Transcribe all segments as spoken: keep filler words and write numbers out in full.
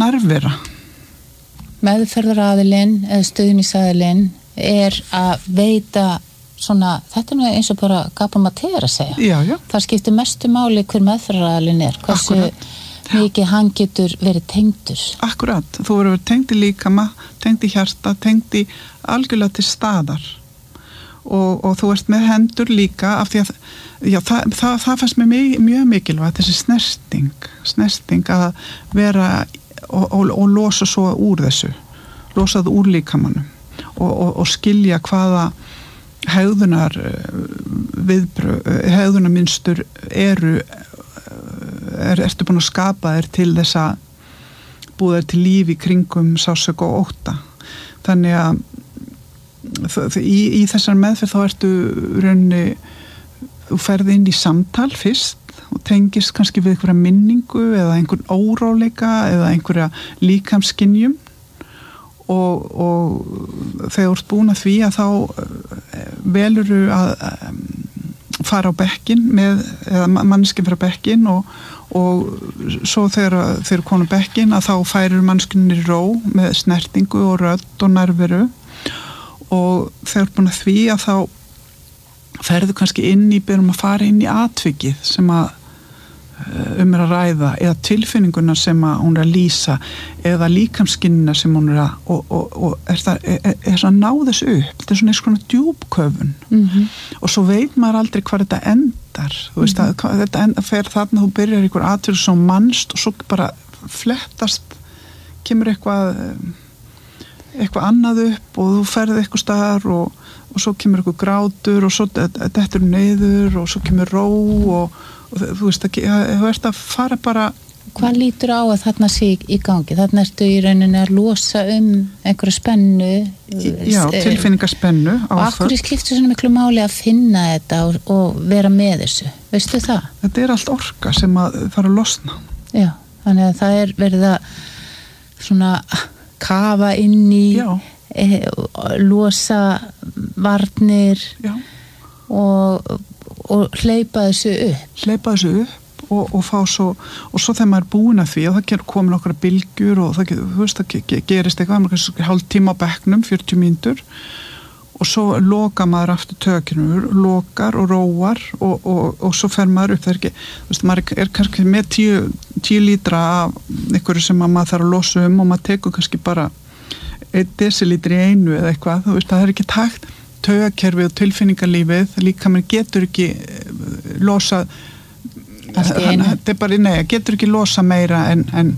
nærvera. Meðferðaraðilinn eða stuðningsaðilinn er að veita svona, þetta er nú eins og bara gapum að tegja að segja. Já, já. Það skiptir mestu máli hver meðferðaraðilinn er, hversu Akkurat. mikið hann getur verið tengdur. Akkurat, þú verður verið tengd í líkama, tengd í hjarta, tengd í algjörlega til staðar og, og þú ert með hendur líka af því að já, það, það, það fannst mér mjög, mjög mikilvægt þessi snerting, snerting að vera og, og, og losa svo úr þessu, losa það úr líkamanum og, og, og skilja hvaða hegðunar viðbröð, hegðunarmynstur eru er, ertu búin að skapa þér til þess að búa þér til líf í kringum sásök og ótta. Þannig að í, í þessar meðferð þá ertu raunni, þú ferði inn í samtal fyrst og tengist kannski við einhverja minningu eða einhvern óróleika eða einhverja líkamsskynjum og, og þegar þú ert búin að því að þá velurðu að fara á bekkin með, eða manneskinn fara á bekkin og, og svo þegar þeir konu bekkin að þá færir mannskinni ró með snertingu og rödd og nærveru og þegar þú ert búin að því að þá ferðu kannski inn í, byrjum að fara inn í atvikið sem að um er að ræða eða tilfinninguna sem að hún er að lýsa eða líkamskinnina sem hún er að og, og, og er það er, er það að ná þessu upp, þetta er svona eins konar djúpköfun Mm-hmm. og svo veit maður aldrei hvað þetta endar þú veist mm-hmm. að þetta enda, fer þarna þú byrjar einhver atvikið svo mannst og svo bara flettast kemur eitthvað eitthvað annað upp og þú ferði eitthvað staðar og, og svo kemur eitthvað grátur og svo dettur niður og svo kemur ró og, og þú veist ekki, þú ert að fara bara. Hvað lítur á að þarna sé í gangi? Þarna ertu í rauninni að losa um einhverju spennu. Já, tilfinningaspennu. Og af hverju skiptir svona miklu máli að finna þetta og, og vera með þessu? Veistu það? Þetta er allt orka sem að fara að losna. Já, þannig að það er verið að svona kafa inn í e, losa varnir og, og hleypa þessu upp. Hleypa þessu upp. Og, og fá svo, og svo þegar maður er búin að því og það gerur komin okkar bylgjur og það, þú veist, það gerist eitthvað kannski hálf tíma á bekknum, fjörutíu mínútur og svo loka maður aftur tökinu, lokar og róar og, og, og svo fer maður upp það er ekki, þú veist, maður er kannski með tíu, tíu lítra af einhverju sem maður þarf að losa um og maður tekur kannski bara einn desilítri í einu eða eitthvað, þú veist, það er ekki takt taugakerfið og tilfinningarlífið líka maður getur ekki losa þetta er bara, nei, getur ekki losa meira en, en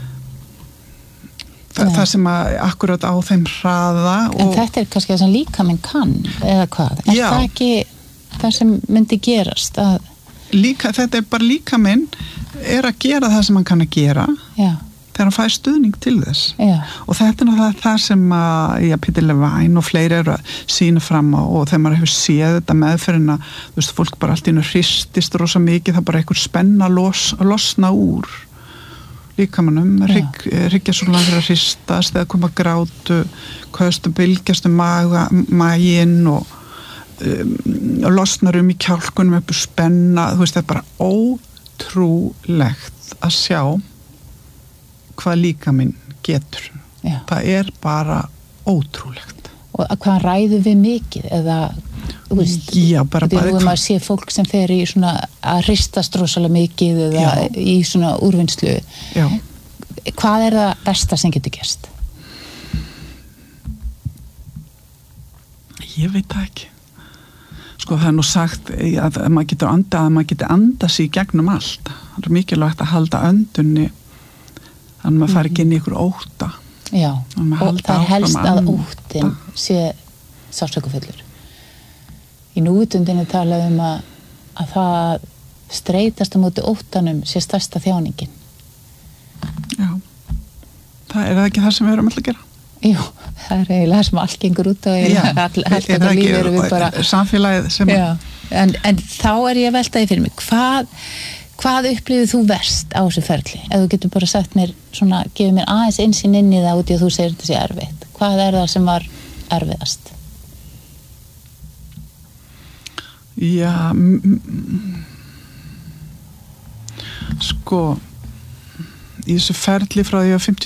það, það sem að akkurat á þeim hraða og en þetta er kannski það sem líkaminn kann eða hvað, er já. Það ekki það sem myndi gerast að líka, þetta er bara líkaminn er að gera það sem hann kann að gera já. Þegar hann fær stuðning til þess já. Og þetta er náttúrulega það sem að já, Peter Levine og fleiri eru að sína fram á og þegar maður hefur séð þetta meðferðina, þú veist, fólk bara allt í einu hristist rosa mikið, það bara einhver spenna los, losna úr líkamannum, hrygg, hryggja svo langur að hristast eða koma grátu, köstu, bylgjast um maginn og, um, og losnar um í kjálkunum upp spenna, þú veist, það er bara ótrúlegt að sjá hvað líkaminn getur. Já. Það er bara ótrúlegt. Og hvað ræðu við mikið eða, þú veist, já, bara bara þegar maður sé fólk sem fer í svona að hristast rosalega mikið eða já. Í svona úrvinnslu. Já. Hvað er það besta sem getur gerst? Ég veit það ekki. Sko, það er nú sagt að maður getur andað, að maður getur andað sig í gegnum allt. Það er mikilvægt að halda öndunni þannig að maður fari ekki inn í ykkur ótta. Já, og það er helst að óttin sé sársaukafullur. Í núvitundinni talaðum um að, að það streitast á móti óttanum sé stærsta þjáningin. Já, það er það ekki það sem við erum alltaf að gera? Jú, það er eiginlega það sem allt gengur út og alltaf lífið erum við bara samfélagið sem já, en, en þá er ég að veltaði fyrir mig hvað Hvað upplifir þú verst á þessu ferli? Ef þú getur bara sagt mér, svona, gefið mér aðeins einsinn inn í það út í að þú segir þetta sé erfitt. Hvað er það sem var erfiðast? Já, sko, í þessu ferli frá því að fimmtíu